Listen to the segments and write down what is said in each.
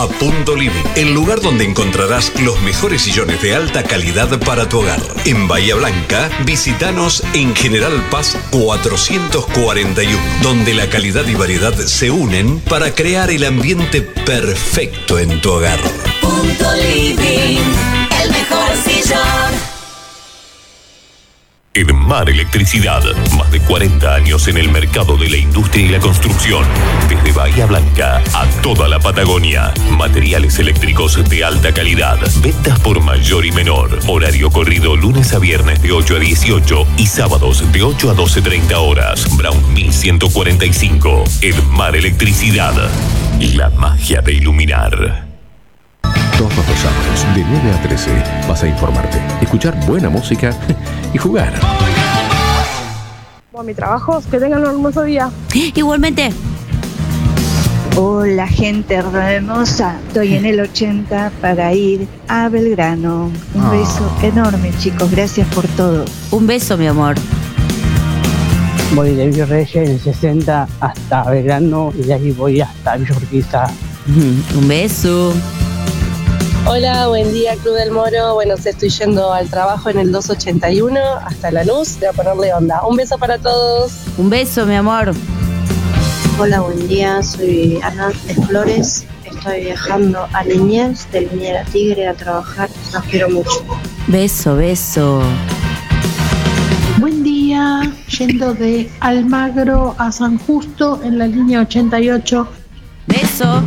A Punto Living, el lugar donde encontrarás los mejores sillones de alta calidad para tu hogar. En Bahía Blanca, visítanos en General Paz 441, donde la calidad y variedad se unen para crear el ambiente perfecto en tu hogar. Punto Living, el mejor sillón. Edmar Electricidad, más de 40 años en el mercado de la industria y la construcción. Desde Bahía Blanca a toda la Patagonia. Materiales eléctricos de alta calidad. Ventas por mayor y menor. Horario corrido lunes a viernes de 8 a 18 y sábados de 8 a 12:30 horas. Brown 1145. Edmar Electricidad. La magia de iluminar. Todos los sábados, de 9 a 13, vas a informarte, escuchar buena música y jugar. A mi trabajo, que tengan un hermoso día. Igualmente. Hola, gente hermosa. Estoy en el 80 para ir a Belgrano. Un beso enorme, chicos. Gracias por todo. Un beso, mi amor. Voy de Virreyes en el 60 hasta Belgrano y de ahí voy hasta Villa Urquiza. Un beso. Hola, buen día, Club del Moro. Bueno, estoy yendo al trabajo en el 281 hasta Lanús. Voy a ponerle onda. Un beso para todos. Un beso, mi amor. Hola, buen día. Soy Ana de Flores. Estoy viajando a Liniers, de Liniers a Tigre a trabajar. Los quiero mucho. Beso, beso. Buen día. Yendo de Almagro a San Justo en la línea 88. Beso.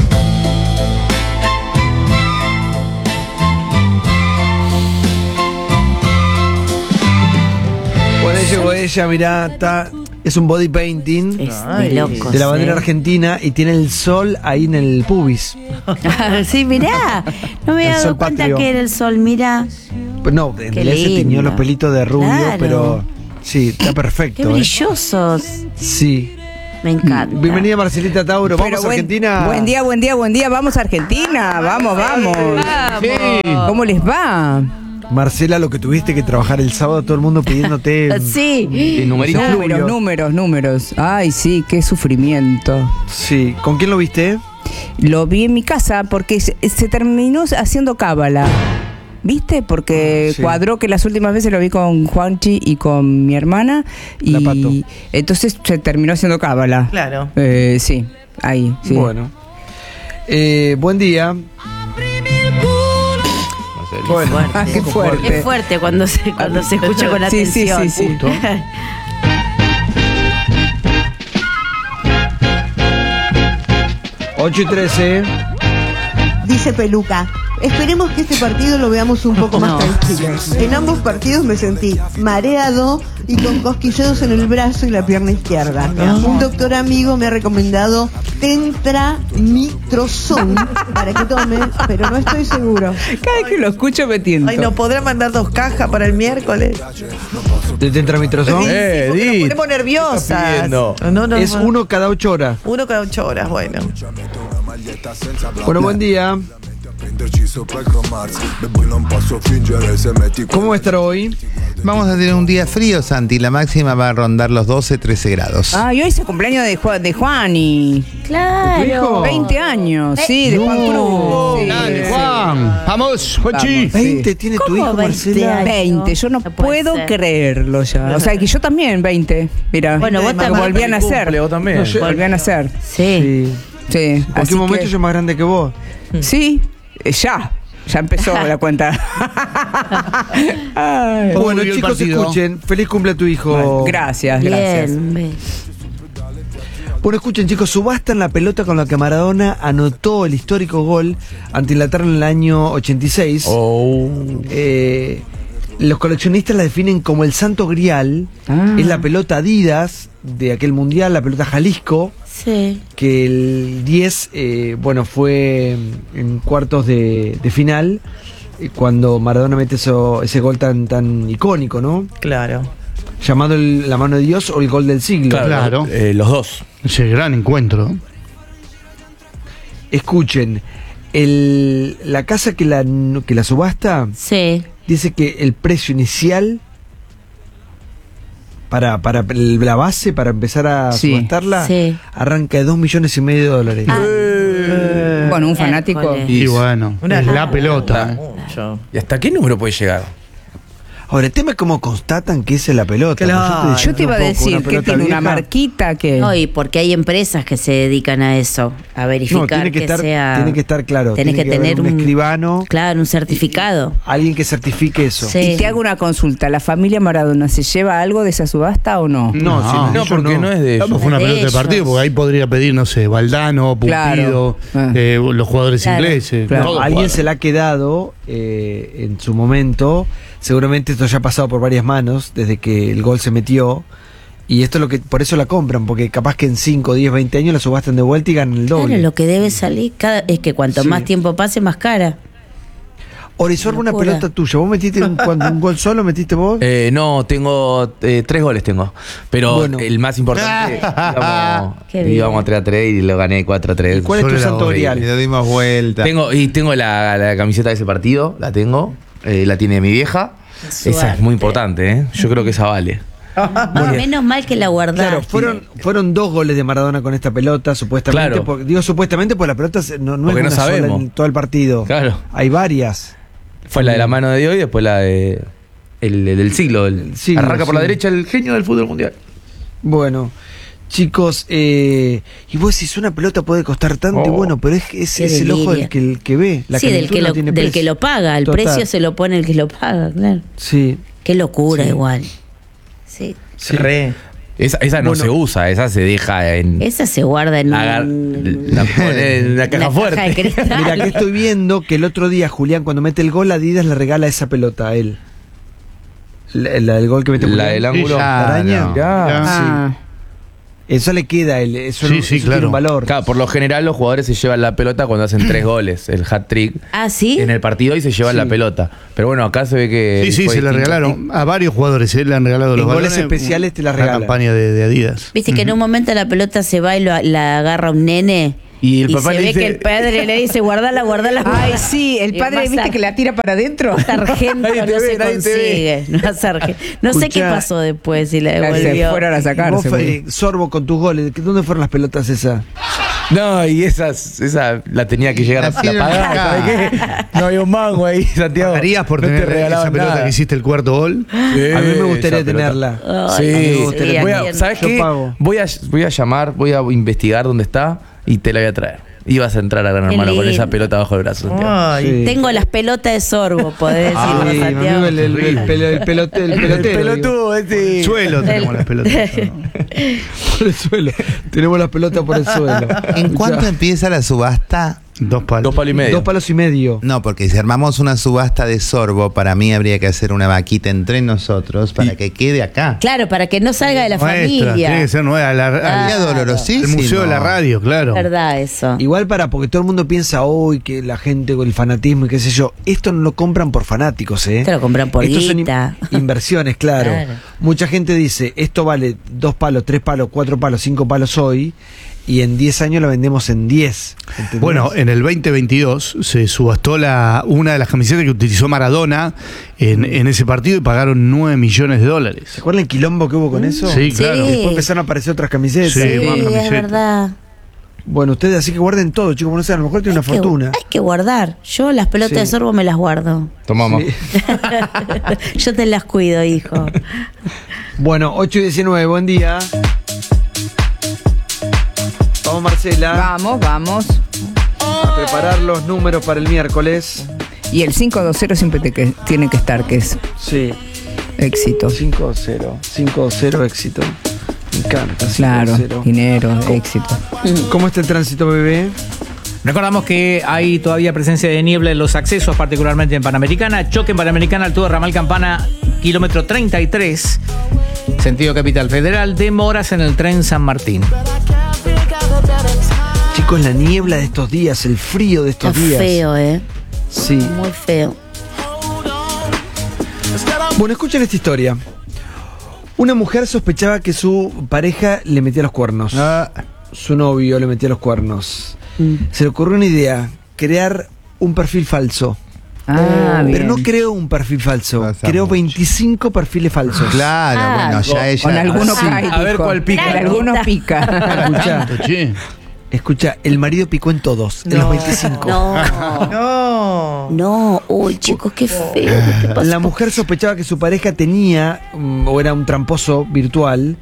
Llegó ella, mirá, es un body painting de la bandera argentina y tiene el sol ahí en el pubis. Sí, mirá, no me había dado cuenta patrio. Que era el sol, mirá. Pues no, en realidad se tiñó los pelitos de rubio, claro. Pero sí, está perfecto. Qué brillosos. Sí. Me encanta. Bienvenida Marcelita Tauro, vamos a Argentina. Buen día, vamos a Argentina, vamos. Sí. ¿Cómo les va? Marcela, lo que tuviste que trabajar el sábado, todo el mundo pidiéndote sí. Números. Ay, sí, qué sufrimiento. Sí. ¿Con quién lo viste? Lo vi en mi casa porque se terminó haciendo cábala. ¿Viste? Porque cuadró que las últimas veces lo vi con Juanchi y con mi hermana. Y entonces se terminó haciendo cábala. Claro. Sí, ahí. Sí. Bueno. Buen día. Bueno, qué fuerte. Es fuerte cuando se escucha con atención. Sí. 8:13. Dice Peluca. Esperemos que este partido lo veamos un poco más tranquilo. En ambos partidos me sentí mareado y con cosquilleos en el brazo y la pierna izquierda. Un doctor amigo me ha recomendado Tentramitrozón para que tome, pero no estoy seguro. Cada vez que lo escucho me tiento. Ay, ¿no podrá mandar 2 cajas para el miércoles? ¿De Tentramitrozón? Sí, nos ponemos nerviosas. No. Es 1 cada 8 horas. 1 cada 8 horas, bueno. Bueno, buen día. ¿Cómo va a estar hoy? Vamos a tener un día frío, Santi. La máxima va a rondar los 12-13 grados. Ah, y hoy es el cumpleaños de Juani. Claro. 20 años, sí, de Juan Cruz. Sí. Dale, Juan. Vamos, Juanchi. 20 tiene tu hijo, Marcela. 20, yo no puedo creerlo ya. O sea, que yo también, 20. Mira, bueno, vos también. Volvían a nacer. Vos también. Volvían a nacer. Sí. En cualquier momento yo más grande que vos. Sí, ya empezó la cuenta. Bueno, chicos, escuchen. Feliz cumple a tu hijo. Bueno, gracias. Bueno, escuchen, chicos, subastan la pelota con la que Maradona anotó el histórico gol ante Inglaterra en el año 86. Los coleccionistas la definen como el santo grial. Es la pelota Adidas de aquel mundial, la pelota Jalisco. Sí. Que el 10, fue en cuartos de final, cuando Maradona mete ese gol tan icónico, ¿no? Claro. Llamado la mano de Dios o el gol del siglo. Claro. Los dos. Ese gran encuentro. Escuchen, la casa que la subasta dice que el precio inicial para la base, para empezar a subastarla, arranca de $2,5 millones. Con un fanático. Y bueno, es la pelota. ¿Y hasta qué número puede llegar? Ahora, el tema es cómo constatan que esa es la pelota. Claro. Yo te iba a decir que tiene una marquita que... No, y porque hay empresas que se dedican a eso, a verificar tiene que estar, sea... Tiene que estar claro. Tenés que tener un escribano. Claro, un certificado. Alguien que certifique eso. Sí. Y te hago una consulta. ¿La familia Maradona se lleva algo de esa subasta o no? No, porque no es de ellos. Fue una pelota de partido, porque ahí podría pedir, no sé, Valdano, Pumpido, los jugadores ingleses. Claro. Alguien se la ha quedado en su momento. Seguramente esto ya ha pasado por varias manos desde que el gol se metió. Y esto es lo que por eso la compran, porque capaz que en 5, 10, 20 años la subastan de vuelta y ganan el doble. Claro, lo que debe salir es que cuanto más tiempo pase, más cara. Orizor, una pelota tuya. ¿Vos metiste un gol solo? ¿Metiste vos? No, tengo 3 goles tengo. Pero bueno, el más importante, íbamos 3-3 y lo gané 4-3. ¿Cuál es tu santorial? Le dimos vuelta. Tengo la camiseta de ese partido, la tengo. La tiene mi vieja. Esa es muy importante, Yo creo que esa vale. Menos mal que la guardaste. Claro, fueron 2 goles de Maradona con esta pelota, supuestamente. Claro. Digo supuestamente porque la pelota no es una sabemos. sola en todo el partido. Claro. Hay varias. Fue la de la mano de Dios y después la de del siglo. Arranca por la derecha el genio del fútbol mundial. Bueno, chicos, y vos decís, una pelota puede costar tanto, bueno, pero es el ojo del que ve. La del que lo paga, el precio se lo pone el que lo paga, claro. Sí. Qué locura igual. Sí. Esa no se usa, esa se deja en... Esa se guarda en una caja fuerte. Mira, que estoy viendo que el otro día Julián, cuando mete el gol, Adidas le regala esa pelota a él. La del gol que mete Julián. La del ángulo. La araña. Sí. Eso le queda, eso claro. Tiene un valor. Claro, por lo general los jugadores se llevan la pelota cuando hacen 3 goles, el hat-trick. ¿Sí? En el partido y se llevan la pelota. Pero bueno, acá se ve que... Sí, se la regalaron. A varios jugadores le han regalado los goles especiales, te la regalan. La campaña de Adidas. Viste que en un momento la pelota se va y la agarra un nene. Y el papá se le ve dice, que el padre le dice, guardala. Ay, sí, el padre, ¿viste que la tira para adentro? Sargento no se consigue. No sé qué pasó después, si la devolvió. Se fueron a sacarse. Sorbo, con tus goles, ¿dónde fueron las pelotas esas? No, y esa la tenía que llegar a pagar. ¿Sabes qué? No había un mango ahí, Santiago. ¿Pagarías por tener esa pelota que hiciste el cuarto gol? A mí me gustaría tenerla. Sí. ¿Sabes qué? Voy a llamar, voy a investigar dónde está y te la voy a traer. Ibas a entrar a Gran Hermano con esa pelota bajo el brazo, Santiago. Sí. Tengo las pelotas de Sorbo, podés decirlo, Santiago. El pelotudo, el suelo tenemos las pelotas. Por el suelo. Tenemos las pelotas por el suelo. ¿En cuánto empieza la subasta? 2 palos. 2 palos y medio. 2 palos y medio. No, porque si armamos una subasta de sorbo, para mí habría que hacer una vaquita entre nosotros para que quede acá. Claro, para que no salga de la familia. Tiene que ser nueva. Dolorosísimo. El Museo de la Radio, claro. Es verdad eso. Igual porque todo el mundo piensa hoy que la gente con el fanatismo y qué sé yo, esto no lo compran por fanáticos, Esto lo compran por guita. Son inversiones, claro. Mucha gente dice, esto vale 2 palos, 3 palos, 4 palos, 5 palos hoy. Y en 10 años la vendemos en 10. ¿entendés? Bueno, en el 2022 se subastó una de las camisetas que utilizó Maradona en ese partido y pagaron $9 millones. ¿Se acuerdan el quilombo que hubo con eso? Sí, claro. Después empezaron a aparecer otras camisetas. Sí, más camisetas. Es verdad. Bueno, ustedes así que guarden todo, chicos. No sé, a lo mejor tiene una fortuna. Hay que guardar. Yo las pelotas de Sorbo me las guardo. Toma, mamá. Yo te las cuido, hijo. Bueno, 8:19, buen día. Vamos, Marcela. Vamos. A preparar los números para el miércoles. Y el 520 siempre tiene que estar, que es éxito. 5-0, éxito. Me encanta. Claro, dinero, éxito. ¿Cómo está el tránsito, bebé? Recordamos que hay todavía presencia de niebla en los accesos, particularmente en Panamericana. Choque en Panamericana, altura Ramal Campana, kilómetro 33, sentido Capital Federal. Demoras en el tren San Martín. Chicos, la niebla de estos días, el frío de estos días. Feo, Sí. Muy feo. Bueno, escuchen esta historia. Una mujer sospechaba que su pareja le metía los cuernos. Su novio le metía los cuernos. Se le ocurrió una idea, crear un perfil falso. Pero no creó un perfil falso, creó 25 perfiles falsos. Claro, bueno, ya ella. Con alguno cae. A ver cuál pica. Con alguno pica. Escuchá. Escucha, el marido picó en todos, en los 25. No, uy, chicos, qué feo. ¿Qué te pasó? La mujer sospechaba que su pareja tenía, o era un tramposo virtual,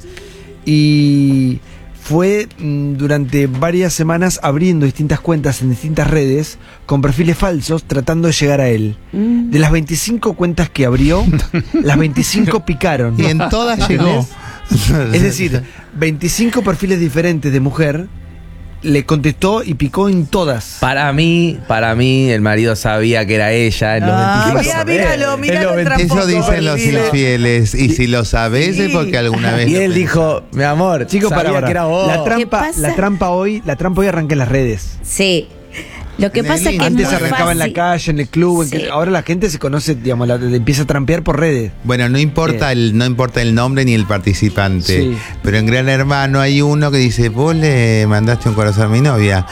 y fue durante varias semanas abriendo distintas cuentas en distintas redes con perfiles falsos tratando de llegar a él. De las 25 cuentas que abrió, las 25 picaron. Y en todas llegó. Es decir, 25 perfiles diferentes de mujer le contestó y picó en todas. Para mí, el marido sabía que era ella en los 25. Míralo, Eso dicen los infieles. Y si lo sabés es porque alguna vez. Y él dijo, mi amor, chicos, sabía que era vos. La trampa hoy arranca en las redes. Sí. Lo que pasa es que antes es muy arrancaba fácil. en la calle, en el club, Sí. ahora la gente se conoce, digamos, empieza a trampear por redes. Bueno, no importa el nombre ni el participante, Sí. pero en Gran Hermano hay uno que dice, vos le mandaste un corazón a mi novia,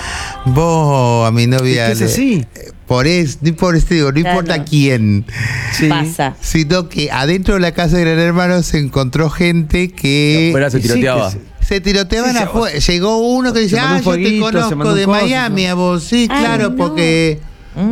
vos a mi novia. Es que es así. No importa quién. Pasa. Sino que adentro de la casa de Gran Hermano se encontró gente que Afuera se tiroteaba. se tiroteaban Sí, afuera. Llegó uno que dice, se mandó un yo te fueguito, se conozco mandó de un coso, Miami a vos. Sí, Ay, claro, no. porque...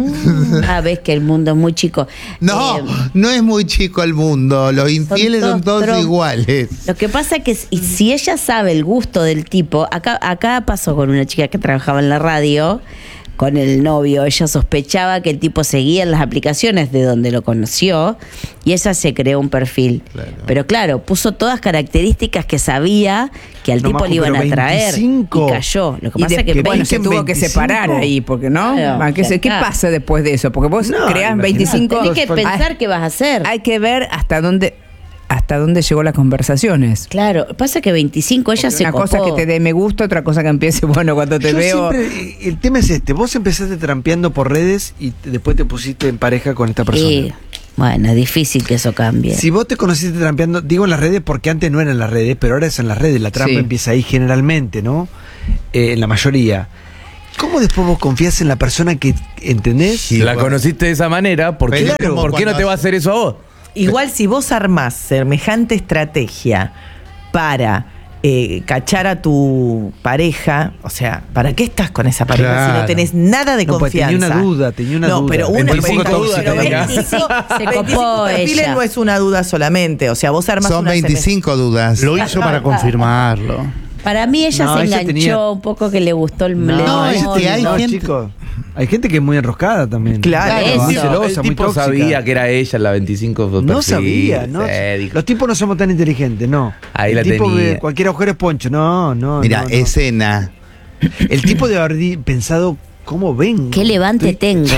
Ves que el mundo es muy chico. No, no es muy chico el mundo. Los infieles son todos iguales. Lo que pasa es que si ella sabe el gusto del tipo, acá pasó con una chica que trabajaba en la radio, con el novio, ella sospechaba que el tipo seguía en las aplicaciones de donde lo conoció y ella se creó un perfil. Claro. Pero claro, puso todas características que sabía que al No, tipo Majo, le iban a pero traer 25. y cayó. Lo que Y pasa es que bueno, se 20, tuvo que 25. separar ahí, porque no. Claro, ¿Qué claro. pasa después de eso? Porque vos No, creás imagínate. 25. tenés que pensar qué vas a hacer. Hay que ver hasta dónde llegó las conversaciones. Claro, pasa que 25 ella se Una cosa copó. que te dé me gusta, otra cosa que empiece, bueno, cuando te Yo veo. siempre, el tema es este, vos empezaste trampeando por redes y después te pusiste en pareja con esta persona. Sí, bueno, es difícil que eso cambie. Si vos te conociste trampeando, digo en las redes porque antes no eran las redes, pero ahora es en las redes, la trampa Sí. empieza ahí generalmente, ¿no? En la mayoría. ¿Cómo después vos confías en la persona que, entendés? Sí, La bueno. conociste de esa manera, ¿por qué, Pero ¿por qué no te va a hacer eso a vos? Igual si vos armás semejante estrategia para cachar a tu pareja, o sea, ¿para qué estás con esa pareja si Claro. no tenés nada de No, pues confianza? tenía una duda. No, pero una 25 dudas pero tenía. 25 Se copó 25 perfiles ella. no es una duda solamente, o sea, vos armás Son una 25 dudas. Lo hizo para confirmarlo. Para mí ella No, se ella enganchó tenía- un poco que le gustó el No, es que hay no, gente- chicos. Hay gente que es muy enroscada también. Claro, muy eso. celosa, El muy tipo tóxica. sabía que era ella la 25 No perfil. sabía, ¿no? Sí, dijo. Los tipos no somos tan inteligentes, no. Ahí el la tipo tenía. ve cualquier agujero es poncho. No. Mira, no. escena. El tipo de haber pensado, ¿cómo ven? Qué levante tengo.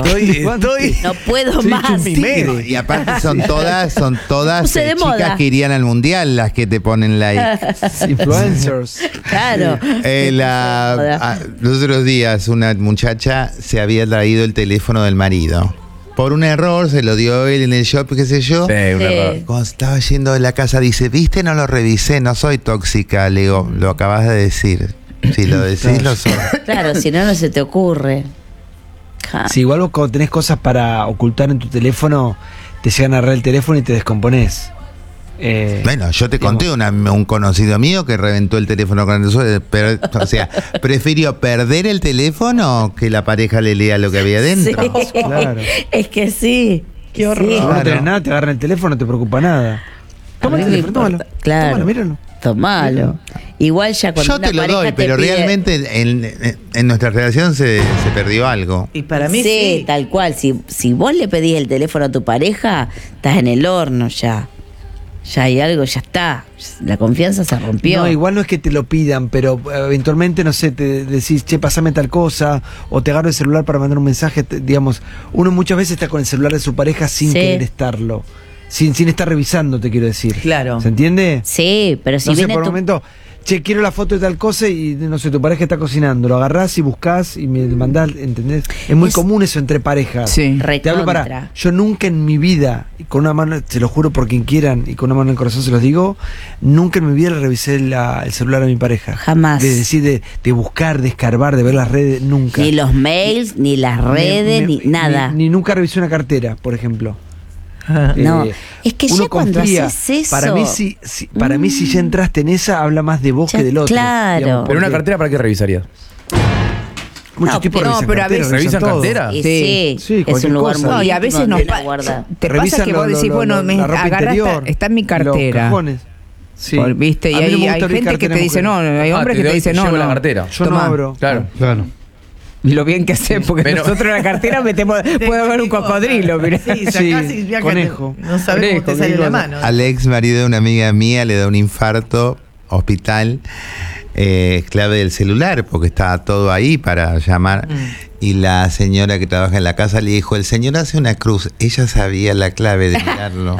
No puedo más. Y aparte son todas Puse de chicas moda. que irían al mundial las que te ponen like. Influencers. Claro. Los otros días una muchacha se había traído el teléfono del marido. Por un error, se lo dio él en el shop, qué sé yo. Sí, un error. Cuando estaba yendo de la casa, dice, ¿viste? No lo revisé, no soy tóxica. Le digo, lo acabas de decir. Si lo decís, lo soy. Claro, si no, no se te ocurre. Si igual vos cuando tenés cosas para ocultar en tu teléfono, te llegan a agarrar el teléfono y te descomponés. Bueno, yo te conté un conocido mío que reventó el teléfono con el pero, o sea, prefirió perder el teléfono que la pareja le lea lo que había dentro. Sí. Claro. Es que sí. Qué horror. Si vos no Claro. tenés nada, te agarran el teléfono, no te preocupa nada. Toma el A mí me teléfono, importa. tómalo. Claro. Tómalo, míralo. Tomalo. Igual ya cuando Yo una te lo pareja doy, te pero pide- realmente en nuestra relación se perdió algo. Y para mí sí, sí. tal cual. Si vos le pedís el teléfono a tu pareja, estás en el horno ya. Ya hay algo, ya está. La confianza se rompió. No, igual no es que te lo pidan, pero eventualmente, no sé, te decís, che, pasame tal cosa, o te agarro el celular para mandar un mensaje, digamos, uno muchas veces está con el celular de su pareja sin Sí. querer estarlo, sin estar revisando, te quiero decir. Claro. ¿Se entiende? Sí, pero si No sé, viene por un tu... momento, che, quiero la foto de tal cosa y, no sé, tu pareja está cocinando, lo agarrás y buscás y me mandás, ¿entendés? Es muy común eso entre parejas. Sí. Te hablo Recontra. yo nunca en mi vida, y con una mano, se lo juro por quien quieran, y con una mano en el corazón se los digo, nunca en mi vida le revisé el celular a mi pareja. Jamás. De decir, de buscar, de escarbar, de ver las redes, nunca. Ni los mails, ni las redes, ni nada. Ni nunca revisé una cartera, por ejemplo. No, es que uno ya cuando confía. haces eso... Para mí, si ya entraste en esa, habla más de vos Ya, que del otro. claro. digamos, Pero una porque- cartera, ¿para qué revisarías? Muchos tipos no, pero a veces ¿revisan todo. cartera? Sí, es cualquier un lugar cosa. muy No, y a veces nos guarda. te pasa Revisan que vos lo- decís, lo- bueno, me la ropa agarra, interior, está en mi los cartera. cajones. Sí. ¿Viste? Y A mí no me hay gusta abrir gente que cartera te dice, no, mujer. hay hombres que te dicen, no, llevo no. la cartera. Yo Tomá. no abro. Claro. Claro. Y lo bien que hace, porque Pero- nosotros en la cartera metemos, puede haber un cocodrilo, mira. Sí, sacás y ya conejo. no sabes cómo te sale la mano. Al ex marido de una amiga mía le da un infarto, hospital, clave del celular, porque estaba todo ahí para llamar. Y la señora que trabaja en la casa le dijo, el señor hace una cruz. Ella sabía la clave de mirarlo.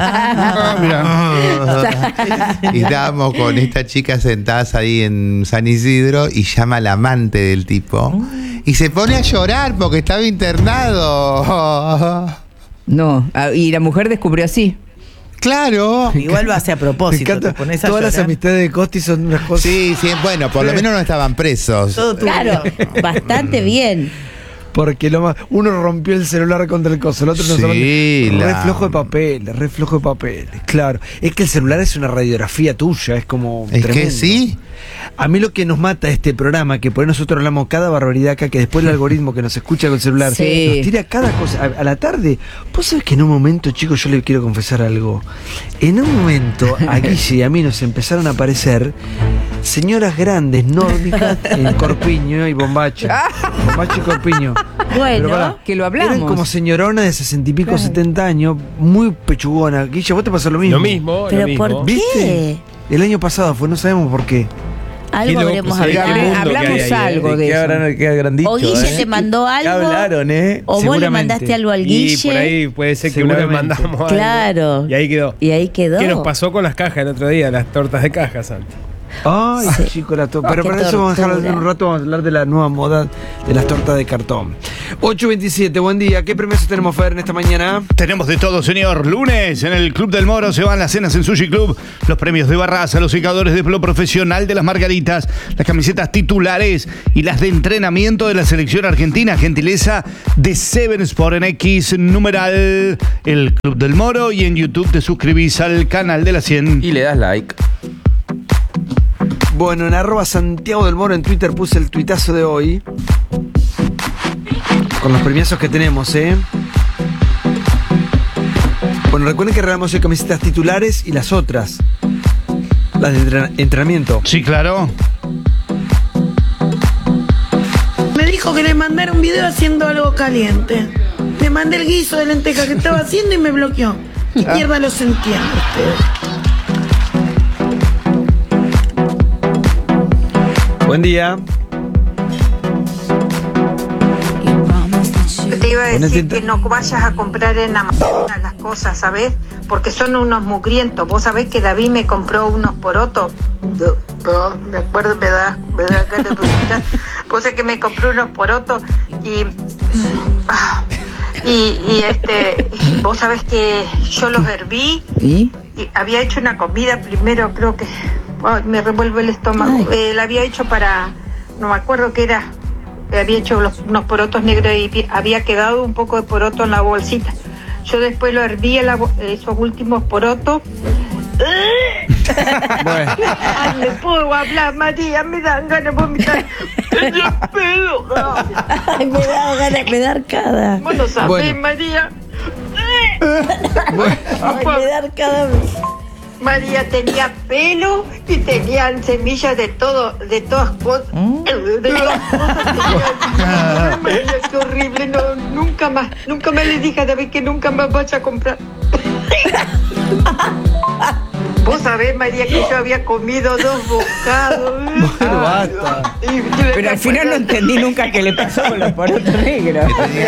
Y estábamos con esta chica sentadas ahí en San Isidro y llama al amante del tipo. Y se pone a llorar porque estaba internado. No, y la mujer descubrió así. Claro. Igual lo hace a propósito. Te pones a Todas las llorar. amistades de Costi son unas cosas. Sí, sí, bueno, por lo menos no estaban presos. Todo tu Claro, bastante bien. Porque uno rompió el celular contra el coso, el otro no Sí, re flojo de papel, claro. Es que el celular es una radiografía tuya, es como Es tremendo. que sí. A mí lo que nos mata este programa, que por ahí nosotros hablamos cada barbaridad acá, que después el algoritmo que nos escucha con el celular Sí. nos tira cada cosa. A la tarde, vos sabés que en un momento, chicos, yo le quiero confesar algo. En un momento, a Guille y a mí nos empezaron a aparecer señoras grandes, nórdicas, en Corpiño y Bombacha. Bombacha y Corpiño. Bueno, Pero pará, que lo hablamos. eran como señoronas de 60 y pico, 70 años, muy pechugona. Guille, vos te pasó lo mismo. Lo mismo, ¿pero lo mismo. por ¿Viste? qué? El año pasado fue, no sabemos por qué. Algo Qué loco, habremos sí, qué hablado. mundo Hablamos que hay ahí, algo de ¿Qué eso. habrán dicho? O Guille te mandó ¿Qué algo. hablaron, O vos le Seguramente. mandaste algo al Y Guille. por ahí puede ser que una vez Seguramente. mandamos algo. Claro. Y ahí quedó. Y ahí quedó. ¿Qué nos pasó con las cajas el otro día? Las tortas de caja, Santi. Ay, chico, la torta. Pero Qué para eso vamos a dejar tortura. en un rato, vamos a hablar de la nueva moda de las tortas de cartón. 8:27, buen día. ¿Qué premios tenemos, Fer, en esta mañana? Tenemos de todo, señor. Lunes, en el Club del Moro se van las cenas en Sushi Club, los premios de Barraza, los secadores de pelo profesional de las Margaritas, las camisetas titulares y las de entrenamiento de la selección argentina, gentileza de Seven Sport en X, numeral, el Club del Moro, y en YouTube te suscribís al canal de la 100. Y le das like. Bueno, en @Santiago del Moro en Twitter puse el tuitazo de hoy. Con los premiazos que tenemos, Bueno, recuerden que regalamos hoy camisetas titulares y las otras. Las de entrenamiento. Sí, claro. Me dijo que le mandara un video haciendo algo caliente. Le mandé el guiso de lenteja que estaba haciendo y me bloqueó. Y mierda lo sentían ustedes. Buen día. Te iba a decir Ponete- que no vayas a comprar en Amazon las cosas, ¿sabes? Porque son unos mugrientos. Vos sabés que David me compró unos porotos. Me acuerdo, me da ganas de vomitar. Vos sabés que me compró unos porotos y vos sabés que yo los herví ¿Y? y había hecho una comida primero, creo que ay, me revuelve el estómago. La había hecho para, no me acuerdo qué era. Había hecho unos porotos negros y había quedado un poco de poroto en la bolsita. Yo después lo herví esos últimos porotos. Bueno. Ay, me puedo hablar, María, me dan ganas de vomitar. Tenía pelo. Ay, me da ganas, me da arcada. Vos lo sabés, Bueno. María. Ay, me da arcada. María tenía pelo y tenían semillas de todo, de todas cosas. De todas cosas tenía. María, qué horrible. No, nunca más le dije a David que nunca más vaya a comprar. Vos sabés, María, que yo había comido 2 bocados. Bueno, basta. Pero al final no entendí nunca qué le pasó con los porotos negros.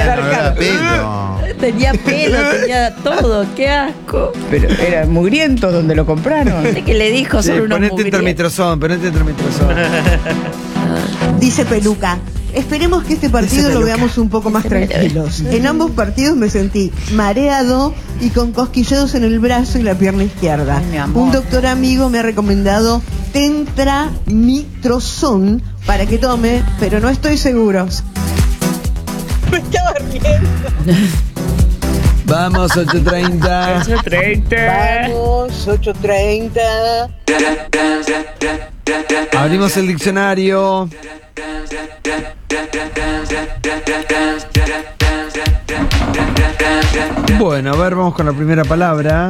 Tenía pelo, tenía todo, qué asco. Pero era mugriento donde lo compraron. Sé que le dijo Sí, sobre unos ponete mugrientos. intermitrozón, ponete intermitrozón. Dice Peluca. Esperemos que este partido lo veamos un poco más tranquilos. En ambos partidos me sentí mareado y con cosquilleos en el brazo y la pierna izquierda. Un doctor amigo me ha recomendado Tentramitrozón para que tome, pero no estoy seguro. Me estaba riendo. Vamos, 8:30. 8:30. Vamos, 8:30. Abrimos el diccionario. Bueno, a ver, vamos con la primera palabra.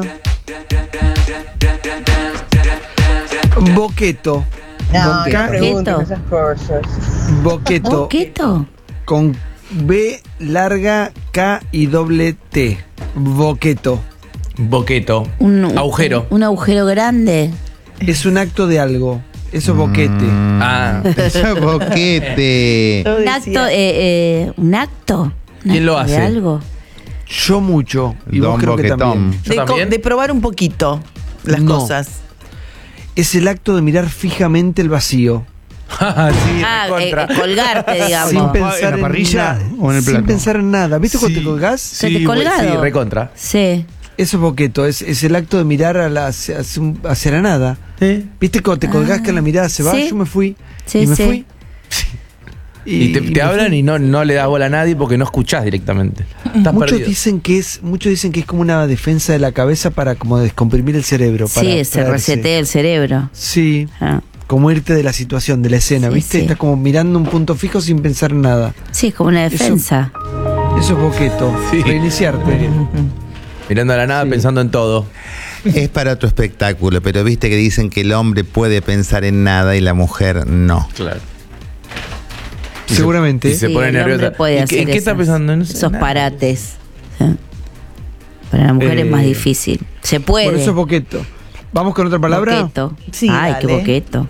Boqueto. No, Boqueto. pregunten esas cosas. Boqueto. ¿Boqueto? Con B larga, K y doble T. Boqueto. Boqueto. Agujero. Un agujero grande. Es un acto de algo. Eso es boquete. Eso es boquete. Un acto. ¿Un acto? ¿Quién lo hace? ¿De algo? Yo mucho. Y Don vos creo que Boquetón. también. De probar un poquito las No. cosas. Es el acto de mirar fijamente el vacío. Sí, colgarte, digamos. Sin pensar ¿En la parrilla en o en el Sin plato? pensar en nada. ¿Viste cuando te colgás? Que te colgado. Sí, recontra. Sí. Eso es boqueto. Es el acto de mirar hacia la nada. ¿Viste cuando te colgás que la mirada se va? Sí. Yo me fui. Sí, y me sí. fui. Y te me hablan fui. y no le das bola a nadie porque no escuchás directamente. Estás Muchos perdido. dicen que es como una defensa de la cabeza para como descomprimir el cerebro. Para Sí, se traerse. resetea el cerebro. Sí. Ah. Como irte de la situación, de la escena, Sí, ¿viste? sí. Estás como mirando un punto fijo sin pensar en nada. Sí, es como una defensa. Eso es boqueto. Sí. Reiniciarte. Mirando a la nada, pensando en todo. Es para tu espectáculo, pero viste que dicen que el hombre puede pensar en nada y la mujer no. Claro. Seguramente. Y se Sí, pone el nerviosa. hombre puede ¿Y hacer ¿En qué está esas- pensando? No sé, esos nada. parates. Sí. Para la mujer es más difícil. Se puede. Por eso es boqueto. ¿Vamos con otra palabra? Boqueto. Sí, Ay, dale. qué boqueto.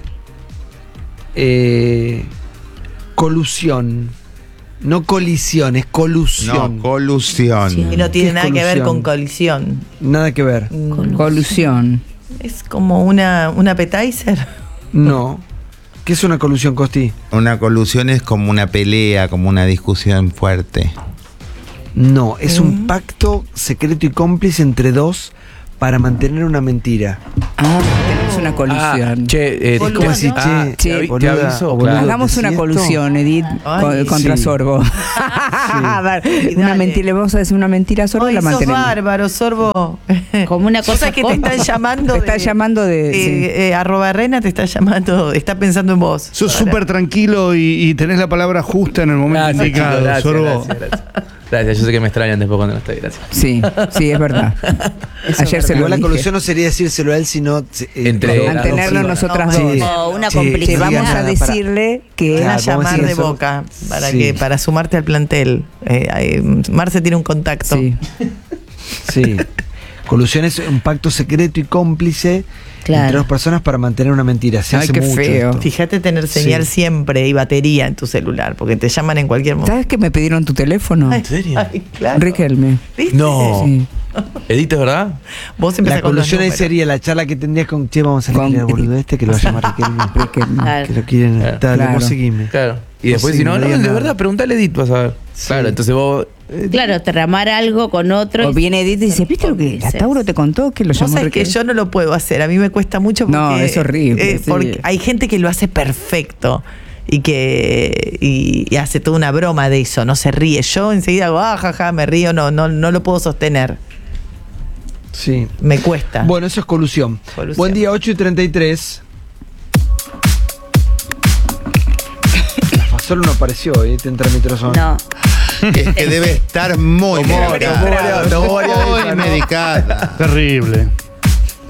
Colusión. No colisión, es colusión. No, colusión. Y no ¿Qué tiene es nada que ver colusión? con colisión. Nada que ver. Colusión. Es como un appetizer. No. ¿Qué es una colusión, Costi? Una colusión es como una pelea, como una discusión fuerte. No, es un pacto secreto y cómplice entre dos para mantener una mentira. Tenemos una colusión. Che, Es como decir, che, che, te boluda, aviso, o boludo, claro. Hagamos ¿decís una esto? colusión, Edith, Ay, contra sí. Sorbo. A ver, una dale. mentira, le vamos a decir una mentira a Sorbo y Ay, la sos mantenemos. bárbaro, Sorbo. Como una cosa que te están llamando. Te está llamando de. @Rena te está llamando, está pensando en vos. Sos súper tranquilo y tenés la palabra justa en el momento Gracias, indicado, chicos, gracias, Sorbo. gracias. Gracias, yo sé que me extrañan después cuando no estoy, gracias. Sí, sí, es verdad. Ayer se lo Igual la dije. colusión no sería decírselo a él, sino Entre las mantenernos dos, nosotras sí. dos. O una Sí, complicidad. Te vamos a para- decirle que Van a Claro, vamos a llamar decir de eso. Boca para Sí. para sumarte al plantel. Marce tiene un contacto. sí. Sí. Colusión es un pacto secreto y cómplice Claro. entre dos personas para mantener una mentira. Se Ay, hace qué mucho feo. esto. Fíjate tener señal Sí. siempre y batería en tu celular, porque te llaman en cualquier momento. ¿Sabes que me pidieron tu teléfono? ¿En serio? Ay, claro. Riquelme. ¿Viste? No. Sí. Edith, ¿es verdad? Vos La empezás con los colusión ahí números. sería la charla que tendrías con Che, vamos a Con- al boludo este que lo va a llamar Riquelme. Riquelme. Claro. Que lo quieren. Claro. Dale, Claro. vos seguime. Claro. Y después, Sí, si no, no no, digas de nada. verdad, preguntale a Edith, vas a ver. Claro, entonces vos. Claro, tramar algo con otro. O viene Edith y dice, ¿viste lo que la Tauro te contó? Que lo Vos llamó sabés que Riquelme. yo no lo puedo hacer, a mí me cuesta mucho porque, No, es horrible, sí. porque hay gente que lo hace perfecto y que y hace toda una broma de eso, no se ríe. Yo enseguida hago, jaja, me río, no lo puedo sostener. Sí. Me cuesta. Bueno, eso es colusión. Colusión. Buen día, 8:33. La Fasol no apareció, te entra mi trozón. No. Es que debe estar muy Tomó varias veces, ¿no? medicada. Terrible.